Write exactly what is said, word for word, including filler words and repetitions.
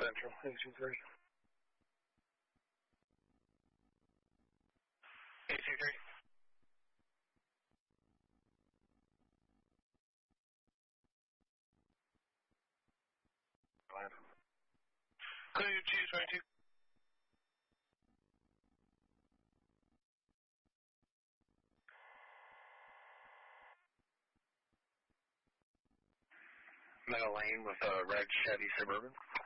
Central, eighty-two three. eighty-two three. Land. Clear two twenty-two. Meadow Lane with a red Chevy Suburban.